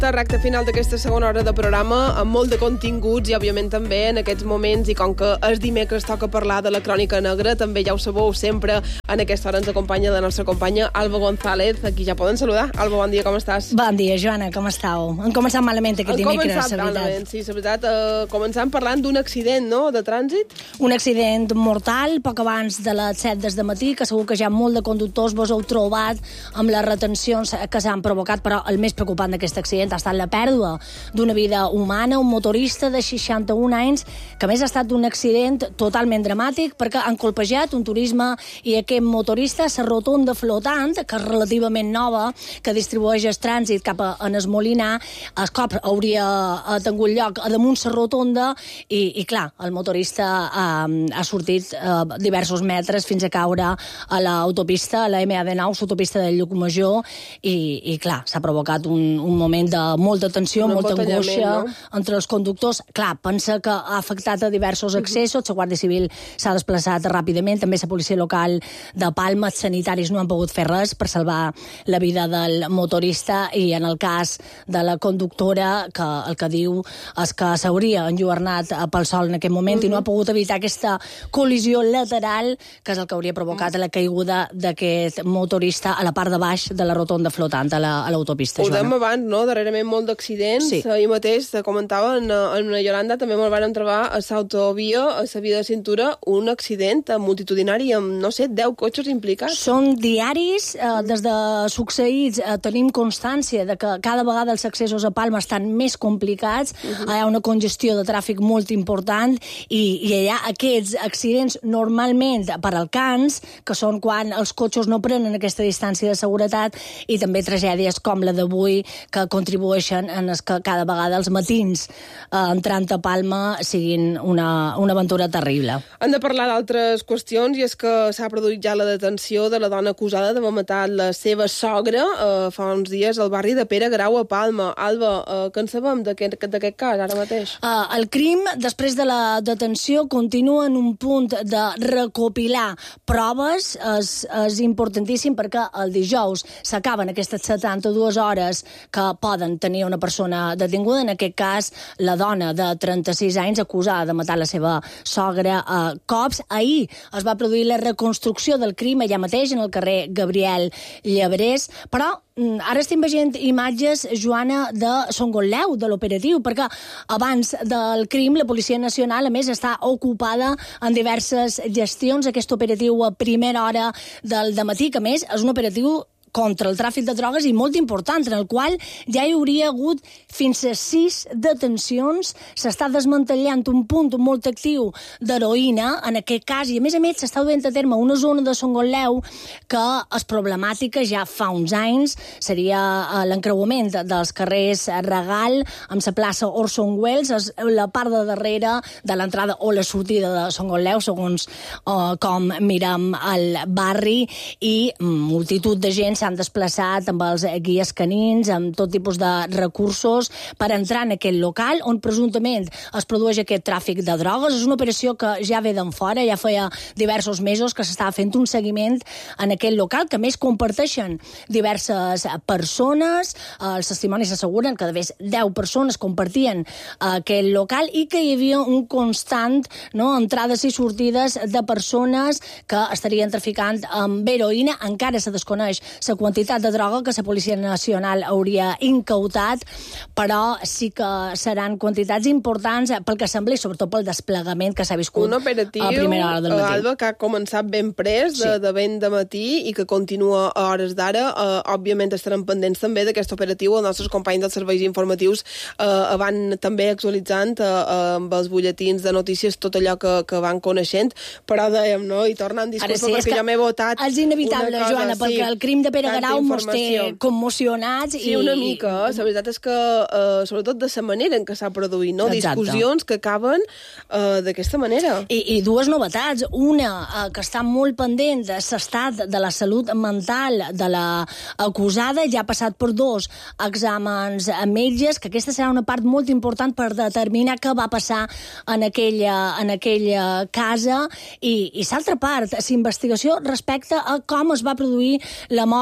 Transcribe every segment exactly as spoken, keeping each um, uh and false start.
aquesta recta final d'aquesta segona hora de programa, amb molt de continguts i, òbviament, també en aquests moments, i com que és dimecres toca parlar de la crònica negra, també ja ho sabeu, sempre en aquesta hora ens acompanya la nostra companya Alba González, aquí ja poden saludar. Alba, bon dia, com estàs? Bon dia, Joana, com estàu? Han començat malament aquest dimecres, la veritat. Malament, sí, la veritat. Uh, començant parlant d'un accident, no?, de trànsit. Un accident mortal, poc abans de les set des de matí, que segur que ja molt de conductors vos heu trobat amb les retencions que s'han provocat, però el més preocupant d'aquest accident ha estat la pèrdua d'una vida humana, un motorista de seixanta-un anys, que a més ha estat un accident totalment dramàtic perquè han colpejat un turisme i aquest motorista a la rotonda flotant, que és relativament nova, que distribueix el trànsit cap a en Esmolinar. El cop hauria tingut lloc a damunt la rotonda i, i clar, el motorista eh, ha sortit eh, diversos metres fins a caure a l'autopista, a la ema de nou, l'autopista del Llucmajor, i, i clar, s'ha provocat un, un moment de molta tensió, un molta angoixa, no?, entre els conductors. Clar, pensa que ha afectat a diversos accessos, la Guàrdia Civil s'ha desplaçat ràpidament, també la policia local de Palma, els sanitaris no han pogut fer res per salvar la vida del motorista, i en el cas de la conductora, que el que diu és que s'hauria enlluernat pel sol en aquest moment uh-huh. i no ha pogut evitar aquesta col·lisió lateral, que és el que hauria provocat la caiguda d'aquest motorista a la part de baix de la rotonda flotant, a l'autopista, la, Joana. Ho dèiem abans, no?, darrerament molt d'accidents. Sí. Ahir mateix, te comentava, en, en una Yolanda també me'l van trobar a l'autovia, a la via de cintura, un accident multitudinari amb, no sé, deu cotxes implicats. Són diaris, eh, des de succeïts eh, tenim constància de que cada vegada els accessos a Palma estan més complicats, uh-huh. hi ha una congestió de tràfic molt important, i, i hi ha aquests accidents normalment per alcans, que són quan els cotxes no prenen aquesta distància de seguretat, i també tragèdies com la d'avui, que contribueixen en el que cada vegada els matins eh, entrant a Palma siguin una, una aventura terrible. Hem de parlar d'altres qüestions, i és que s'ha produït ja la detenció de la dona acusada d'haver matat la seva sogra eh, fa uns dies al barri de Pere Grau a Palma. Alba, eh, què en sabem d'aquest cas ara mateix? Uh, el crim, després de la detenció, continua en un punt de recopilar proves. És, és importantíssim perquè el dijous s'acaben aquestes setanta-dues hores que poden tenir una persona detinguda, en aquest cas la dona de trenta-sis anys acusada de matar la seva sogra a cops. Ahir es va produir la reconstrucció del crim allà mateix, en el carrer Gabriel Llebrés, però ara estem veient imatges, Joana, de Songotleu, de l'operatiu, perquè abans del crim la Policia Nacional, a més, està ocupada en diverses gestions. Aquest operatiu a primera hora del dematí, que a més és un operatiu contra el tràfic de drogues i molt important, en el qual ja hi hauria hagut fins a sis detencions. S'està desmantellant un punt molt actiu d'heroïna, en aquest cas, i a més a més s'està duent a terme una zona de Songotleu que és problemàtica ja fa uns anys. Seria uh, l'encreuament dels carrers Regal amb la plaça Orson Welles, és la part de darrere de l'entrada o la sortida de Songotleu, segons uh, com mirem el barri, i multitud de gent s'han desplaçat amb els guies canins, amb tot tipus de recursos per entrar en aquest local on presumptament es produeix aquest tràfic de drogues. És una operació que ja ve d'en fora, ja feia diversos mesos que s'estava fent un seguiment en aquest local, que més comparteixen diverses persones. Els testimonis asseguren que de més deu persones compartien aquest local i que hi havia un constant, no?, entrades i sortides de persones que estarien traficant amb heroïna. Encara se desconeix la quantitat de droga que la Policia Nacional hauria incautat, però sí que seran quantitats importants pel que sembla, i sobretot pel desplegament que s'ha viscut un operatiu, a primera hora del matí. Alba, que ha començat ben pres, sí. de, de ben de matí, i que continua a hores d'ara. Uh, òbviament estarem pendents també d'aquest operatiu. Els nostres companys dels serveis informatius uh, van també actualitzant uh, uh, amb els butlletins de notícies tot allò que, que van coneixent, però dèiem, no?, i tornant disculpa sí, perquè jo m'he votat. És inevitable, cosa, Joana, sí, perquè el crim de Pere Grau mos té commocionats. Sí, i, una mica. I... La veritat és que, uh, sobretot de la manera en què s'ha produït, no? Exacte. Discussions que acaben uh, d'aquesta manera. I, I dues novetats. Una, uh, que està molt pendent de l'estat de la salut mental de la acusada, ja ha passat per dos exàmens a metges, que aquesta serà una part molt important per determinar què va passar en aquella, en aquella casa, i, i l'altra part, la investigació respecte a com es va produir la mort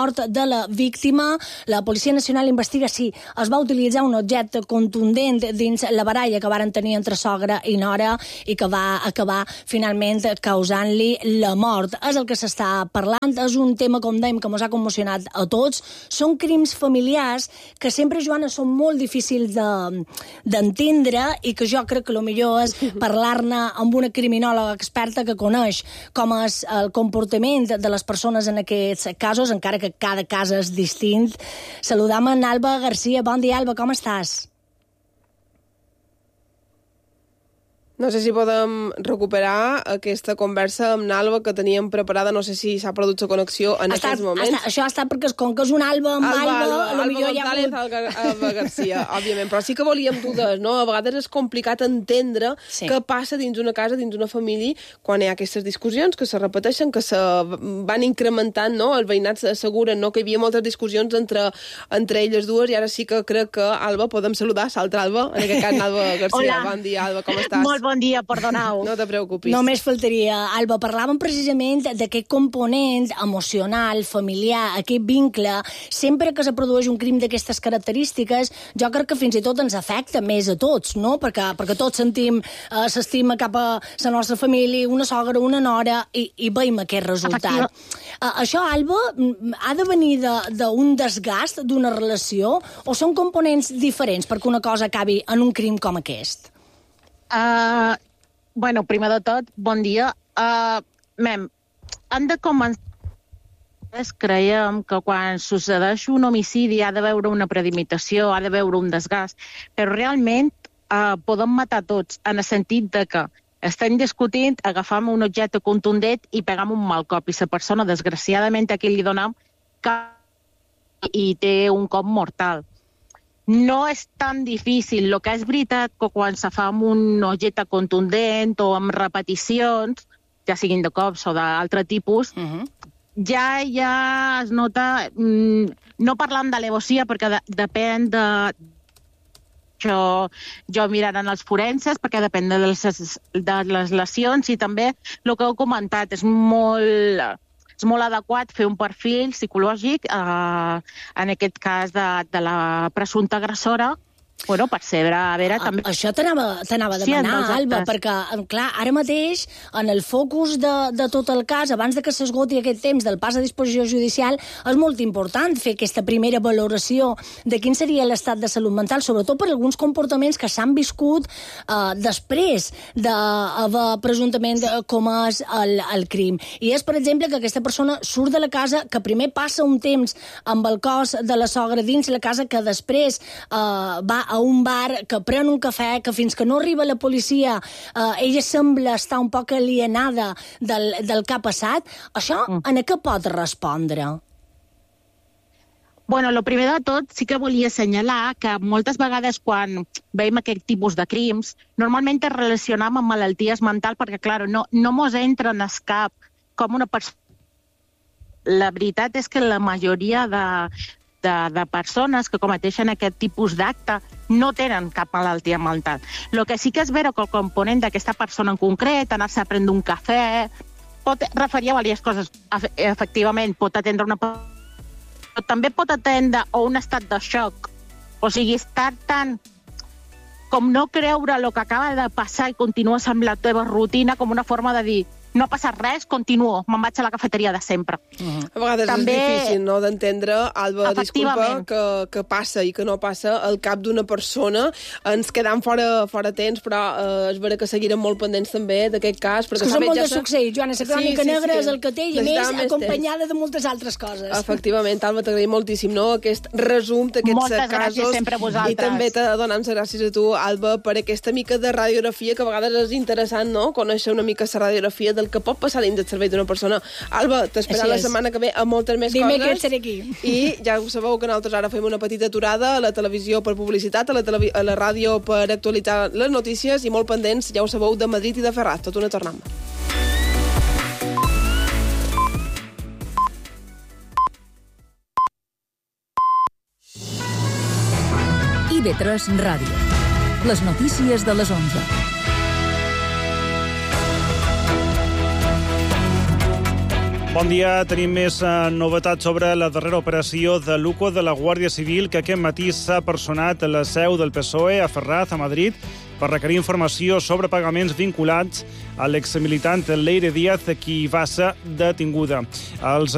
mort de la víctima. La Policia Nacional investiga si es va utilitzar un objecte contundent dins la baralla que varen tenir entre sogra i nora i que va acabar finalment causant-li la mort. És el que s'està parlant, és un tema, com dèiem, que ens ha commocionat a tots. Són crims familiars que sempre, Joana, són molt difícils d'entendre de, i que jo crec que el millor és parlar-ne amb una criminòloga experta que coneix com és el comportament de les persones en aquests casos, encara que cada cas és distint. Saludam en Alba Garcia. Bon dia, Alba, com estàs? No sé si podem recuperar aquesta conversa amb l'Alba que teníem preparada. No sé si s'ha produït la connexió en estat, aquests moments. Estat, això ha estat perquè, com que és un Alba amb Alba, Alba, Alba, Alba, Alba González, ha hagut... Alba Garcia, òbviament. Però sí que volíem dudes, no? A vegades és complicat entendre sí. què passa dins una casa, dins una família, quan hi ha aquestes discussions que se repeteixen, que se van incrementant, no? Els veïnats asseguren, no?, que hi havia moltes discussions entre, entre elles dues, i ara sí que crec que, Alba, podem saludar, l'altra Alba, en aquest cas, Alba Garcia. Hola. Bon dia, Alba, com estàs? Molt bon dia, perdoneu. No te preocupis. Només faltaria, Alba. Parlàvem precisament d'aquest component emocional, familiar, aquest vincle. Sempre que se produeix un crim d'aquestes característiques, jo crec que fins i tot ens afecta més a tots, no? Perquè, perquè tots sentim eh, s'estima cap a la nostra família, una sogra, una nora, i, i veiem aquest resultat. Uh, això, Alba, ha de venir d'un de, desgast d'una relació o són components diferents perquè una cosa acabi en un crim com aquest? Uh, bueno, primer de tot, bon dia. Uh, mem, han de començar... Creiem que quan succeeix un homicidi ha de veure una premeditació, ha de veure un desgast, però realment uh, podem matar tots, en el sentit de que estem discutint, agafam un objecte contundent i pegam un mal cop, i la persona, desgraciadament, a qui li donem i té un cop mortal. No és tan difícil. El que és veritat que quan se fa amb un objecte contundent o amb repeticions, ja siguin de cops o d'altre tipus, uh-huh. ja ja es nota... Mm, no parlant d'alevosia, perquè de, depèn de... Jo, jo mirant els forenses, perquè depèn de les, de les lesions, i també el que heu comentat, és molt... És molt adequat fer un perfil psicològic, eh, en aquest cas de, de la presumpta agressora, bueno, per saber, a veure... També... Això t'anava a demanar, sí, Alba, perquè, clar, ara mateix, en el focus de, de tot el cas, abans de que s'esgoti aquest temps del pas a disposició judicial, és molt important fer aquesta primera valoració de quin seria l'estat de salut mental, sobretot per alguns comportaments que s'han viscut eh, després d'haver presumptament comès el, el crim. I és, per exemple, que aquesta persona surt de la casa, que primer passa un temps amb el cos de la sogra dins la casa, que després eh, va a un bar, que pren un cafè, que fins que no arriba la policia eh, ella sembla estar un poc alienada del, del que ha passat. Això, mm. en què pot respondre? Bueno, el primer de tot, sí que volia assenyalar que moltes vegades quan veiem aquest tipus de crims, normalment es relacionam amb malalties mentals perquè, clar, no, no mos entra en el cap com una persona. La veritat és que la majoria de, de, de persones que cometeixen aquest tipus d'acte no tenen cap malaltia mental. El que sí que és vera que el component d'aquesta persona en concret, anar-se a prendre un cafè, pot referir a diverses coses. Efectivament, pot atendre una persona, però també pot atendre a un estat de xoc. O sigui, estar tan com no creure el que acaba de passar i continues amb la teva rutina com una forma de dir no ha passat res, continuo, me'n vaig a la cafeteria de sempre. Uh-huh. A vegades també... és difícil, no?, d'entendre, Alba, disculpa, que, que passa i que no passa al cap d'una persona. Ens quedam fora, fora temps, però eh, és vera que seguirem molt pendents també d'aquest cas. És que són molt ja de succeir, Joana, la crònica sí, sí, negra sí. és el que té, i a més, acompanyada temps. de moltes altres coses. Efectivament, Alba, t'agraïm moltíssim, no?, aquest resum d'aquests moltes casos. Gràcies sempre a vosaltres. I també te donem les gràcies a tu, Alba, per aquesta mica de radiografia, que a vegades és interessant, no?, conèixer una mica la radiografia del que pot passar dins del servei d'una persona. Alba, t'esperem la setmana que ve a moltes més Dimecres coses. seré aquí. I ja ho sabeu que nosaltres ara fem una petita aturada a la televisió per publicitat, a la, televi a la ràdio per actualitzar les notícies, i molt pendents, ja ho sabeu, de Madrid i de Ferraz. Tot una tornada. I V tres Ràdio. Les notícies de les onze. Bon dia. Tenim més novetats sobre la darrera operació de l'U C O de la Guàrdia Civil, que aquest matí s'ha personat a la seu del P S O E a Ferraz, a Madrid, per requerir informació sobre pagaments vinculats a l'exmilitant Leire Díaz, qui va ser detinguda. Els